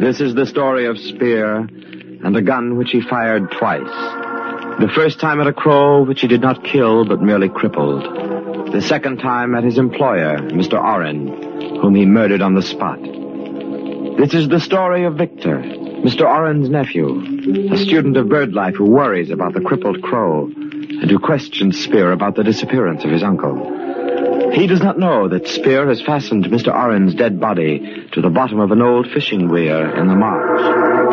This is the story of Spear and a gun which he fired twice. The first time at a crow which he did not kill but merely crippled. The second time at his employer, Mr. Oren, whom he murdered on the spot. This is the story of Victor, Mr. Oren's nephew, a student of bird life who worries about the crippled crow and who questions Spear about the disappearance of his uncle. He does not know that Spear has fastened Mr. Oren's dead body to the bottom of an old fishing weir in the marsh.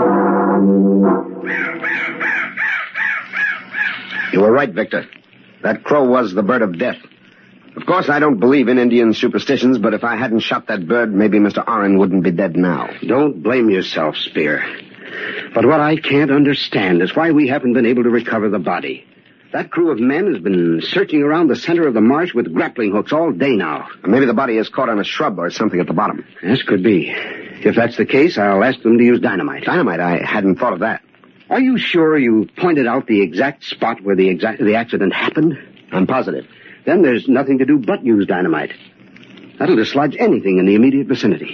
You were right, Victor. That crow was the bird of death. Of course, I don't believe in Indian superstitions, but if I hadn't shot that bird, maybe Mr. Oren wouldn't be dead now. Don't blame yourself, Spear. But what I can't understand is why we haven't been able to recover the body. That crew of men has been searching around the center of the marsh with grappling hooks all day now. Maybe the body is caught on a shrub or something at the bottom. Yes, could be. If that's the case, I'll ask them to use dynamite. Dynamite? I hadn't thought of that. Are you sure you pointed out the exact spot where the accident happened? I'm positive. Then there's nothing to do but use dynamite. That'll dislodge anything in the immediate vicinity.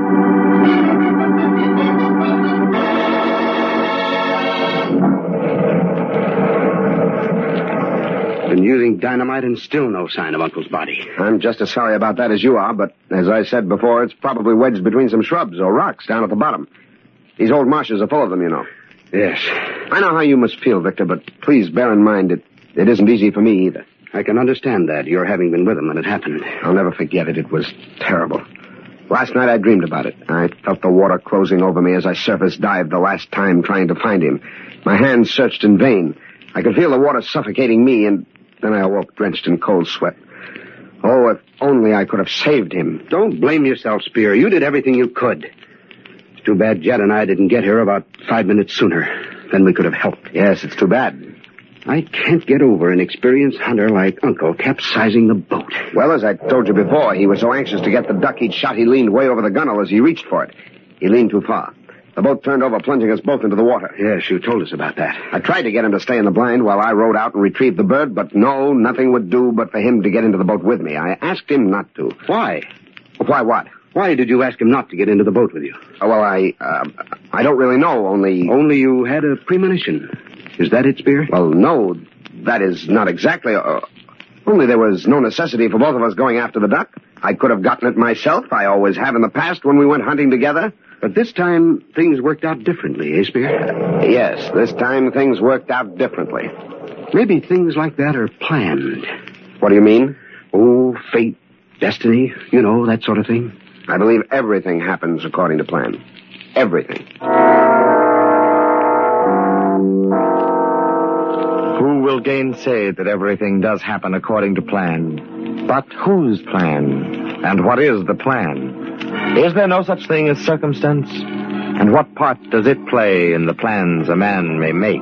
Been using dynamite and still no sign of Uncle's body. I'm just as sorry about that as you are, but as I said before, it's probably wedged between some shrubs or rocks down at the bottom. These old marshes are full of them, you know. Yes. I know how you must feel, Victor, but please bear in mind it isn't easy for me either. I can understand that, your having been with him when it happened. I'll never forget it. It was terrible. Last night I dreamed about it. I felt the water closing over me as I surface dived the last time trying to find him. My hands searched in vain. I could feel the water suffocating me, and then I awoke drenched in cold sweat. Oh, if only I could have saved him. Don't blame yourself, Spear. You did everything you could. It's too bad Jed and I didn't get here about 5 minutes sooner. Then we could have helped. Yes, it's too bad. I can't get over an experienced hunter like Uncle capsizing the boat. Well, as I told you before, he was so anxious to get the duck he'd shot, he leaned way over the gunwale as he reached for it. He leaned too far. The boat turned over, plunging us both into the water. Yes, you told us about that. I tried to get him to stay in the blind while I rowed out and retrieved the bird, but no, nothing would do but for him to get into the boat with me. I asked him not to. Why? Why what? Why did you ask him not to get into the boat with you? Well, I don't really know, only... Only you had a premonition. Is that it, Spear? Well, no, that is not exactly... only there was no necessity for both of us going after the duck. I could have gotten it myself. I always have in the past when we went hunting together. But this time, things worked out differently, eh, Spear? Yes, this time things worked out differently. Maybe things like that are planned. What do you mean? Oh, fate, destiny, you know, that sort of thing. I believe everything happens according to plan. Everything. Who will gainsay that everything does happen according to plan? But whose plan? And what is the plan? Is there no such thing as circumstance? And what part does it play in the plans a man may make?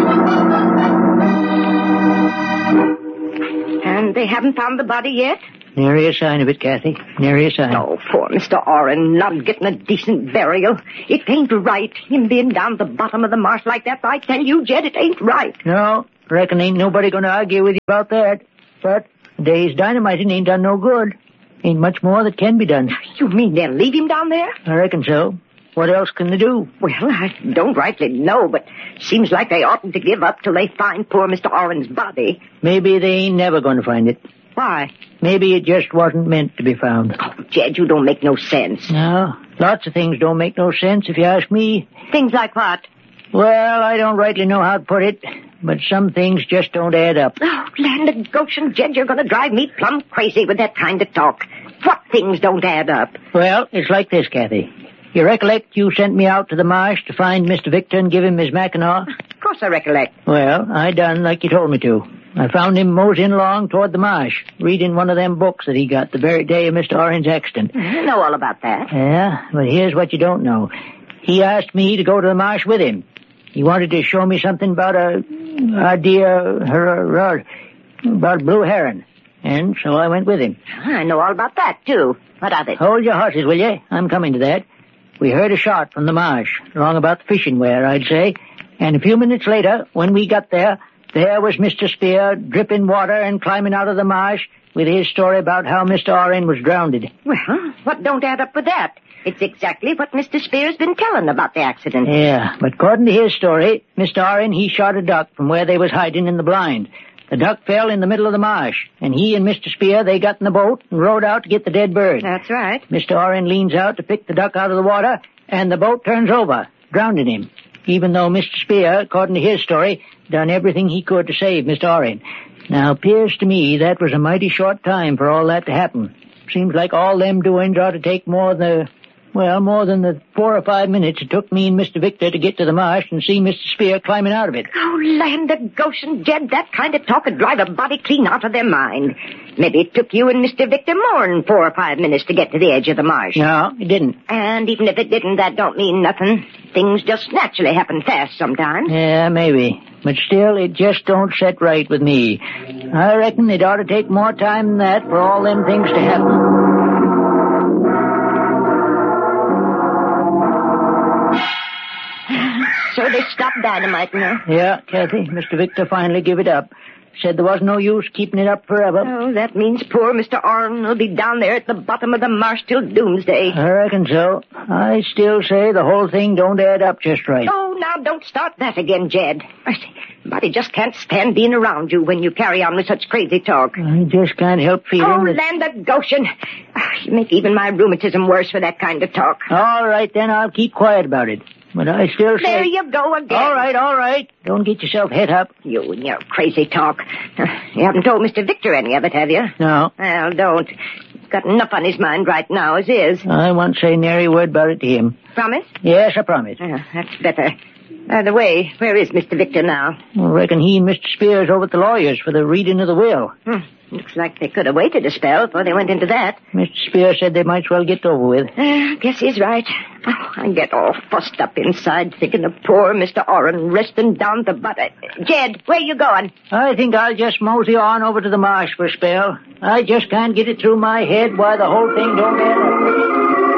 And they haven't found the body yet? Nary a sign of it, Kathy. Nary a sign. Oh, poor Mr. Oren, not getting a decent burial. It ain't right, him being down the bottom of the marsh like that. I tell you, Jed, it ain't right. No, reckon ain't nobody gonna argue with you about that. But a day's dynamiting ain't done no good. Ain't much more that can be done. You mean they'll leave him down there? I reckon so. What else can they do? Well, I don't rightly know, but seems like they oughtn't to give up till they find poor Mr. Oren's body. Maybe they ain't never going to find it. Why? Maybe it just wasn't meant to be found. Oh, Jed, you don't make no sense. No, lots of things don't make no sense if you ask me. Things like what? Well, I don't rightly know how to put it, but some things just don't add up. Oh, land of Goshen, Jed, you're going to drive me plumb crazy with that kind of talk. What things don't add up? Well, it's like this, Kathy. You recollect you sent me out to the marsh to find Mr. Victor and give him his Mackinaw? Of course I recollect. Well, I done like you told me to. I found him moseying along toward the marsh, reading one of them books that he got the very day of Mr. Oren's accident. I know all about that. Yeah, but here's what you don't know. He asked me to go to the marsh with him. He wanted to show me something about about blue heron. And so I went with him. I know all about that, too. What of it? Hold your horses, will you? I'm coming to that. We heard a shot from the marsh, along about the fishing weir, I'd say. And a few minutes later, when we got there was Mr. Spear, dripping water and climbing out of the marsh with his story about how Mr. Oren was drowned. Well, what don't add up with that? It's exactly what Mr. Spear's been telling about the accident. Yeah, but according to his story, Mr. Oren, he shot a duck from where they was hiding in the blind. The duck fell in the middle of the marsh, and he and Mr. Spear, they got in the boat and rowed out to get the dead bird. That's right. Mr. Oren leans out to pick the duck out of the water, and the boat turns over, drowning him. Even though Mr. Spear, according to his story, done everything he could to save Mr. Oren. Now, appears to me that was a mighty short time for all that to happen. Seems like all them doings ought to take more than the 4 or 5 minutes it took me and Mr. Victor to get to the marsh and see Mr. Spear climbing out of it. Oh, land of Goshen, Jed, that kind of talk would drive a body clean out of their mind. Maybe it took you and Mr. Victor more than 4 or 5 minutes to get to the edge of the marsh. No, it didn't. And even if it didn't, that don't mean nothing. Things just naturally happen fast sometimes. Yeah, maybe. But still, it just don't set right with me. I reckon it ought to take more time than that for all them things to happen. So they stopped dynamite now. Yeah, Kathy, Mr. Victor finally gave it up. Said there was no use keeping it up forever. Oh, that means poor Mr. Oren will be down there at the bottom of the marsh till doomsday. I reckon so. I still say the whole thing don't add up just right. Oh, now don't start that again, Jed. Body just can't stand being around you when you carry on with such crazy talk. I just can't help feeling that... land of Goshen. You make even my rheumatism worse for that kind of talk. All right, then I'll keep quiet about it. But I still say... There you go again. All right. Don't get yourself het up. You and your crazy talk. You haven't told Mr. Victor any of it, have you? No. Well, don't. He's got enough on his mind right now as is. I won't say nary word about it to him. Promise? Yes, I promise. That's better. By the way, where is Mr. Victor now? I reckon he and Mr. Spears over at the lawyer's for the reading of the will. Looks like they could have waited a spell before they went into that. Mr. Spears said they might as well get over with. Guess he's right. Oh, I get all fussed up inside thinking of poor Mr. Oren resting down the butt. Jed, where you going? I think I'll just mosey on over to the marsh for a spell. I just can't get it through my head why the whole thing don't add up.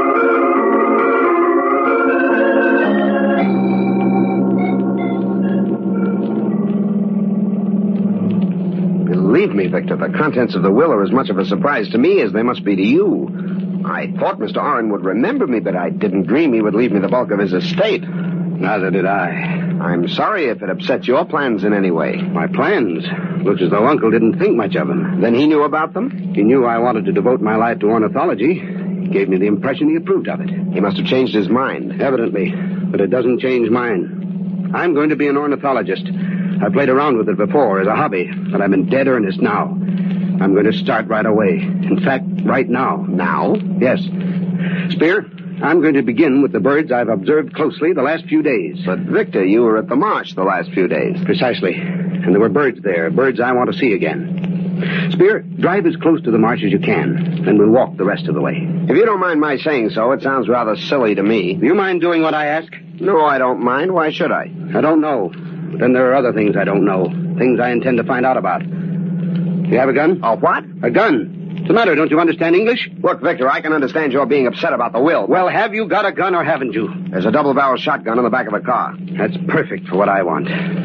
Believe me, Victor, the contents of the will are as much of a surprise to me as they must be to you. I thought Mr. Oren would remember me, but I didn't dream he would leave me the bulk of his estate. Neither did I. I'm sorry if it upsets your plans in any way. My plans? Looks as though Uncle didn't think much of them. Then he knew about them? He knew I wanted to devote my life to ornithology. He gave me the impression he approved of it. He must have changed his mind. Evidently, but it doesn't change mine. I'm going to be an ornithologist. I played around with it before as a hobby, but I'm in dead earnest now. I'm going to start right away. In fact, right now. Now? Yes. Spear, I'm going to begin with the birds I've observed closely the last few days. But, Victor, you were at the marsh the last few days. Precisely. And there were birds there, birds I want to see again. Spear, drive as close to the marsh as you can, then we'll walk the rest of the way. If you don't mind my saying so, it sounds rather silly to me. Do you mind doing what I ask? No, I don't mind. Why should I? I don't know. But then there are other things I don't know. Things I intend to find out about. You have a gun? A what? A gun. What's the matter? Don't you understand English? Look, Victor, I can understand your being upset about the will. Well, have you got a gun or haven't you? There's a double-barrel shotgun in the back of the car. That's perfect for what I want.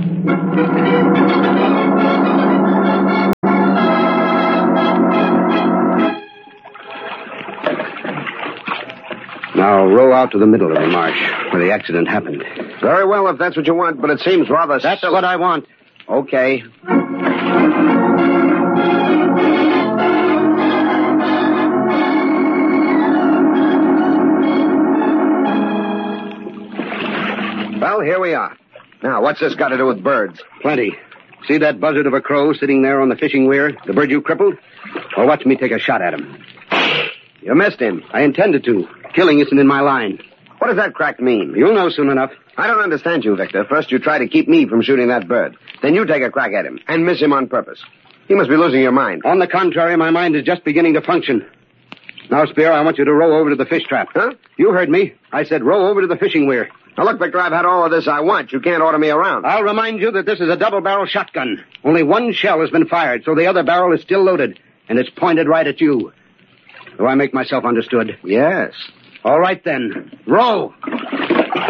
Now, row out to the middle of the marsh, where the accident happened. Very well, if that's what you want, but it seems rather... That's what I want. Okay. Well, here we are. Now, what's this got to do with birds? Plenty. See that buzzard of a crow sitting there on the fishing weir? The bird you crippled? Well, watch me take a shot at him. You missed him. I intended to. Killing isn't in my line. What does that crack mean? You'll know soon enough. I don't understand you, Victor. First you try to keep me from shooting that bird. Then you take a crack at him and miss him on purpose. You must be losing your mind. On the contrary, my mind is just beginning to function. Now, Spear, I want you to row over to the fish trap. Huh? You heard me. I said row over to the fishing weir. Now, look, Victor, I've had all of this I want. You can't order me around. I'll remind you that this is a double-barrel shotgun. Only one shell has been fired, so the other barrel is still loaded, and it's pointed right at you. Do I make myself understood? Yes. All right, then. Row!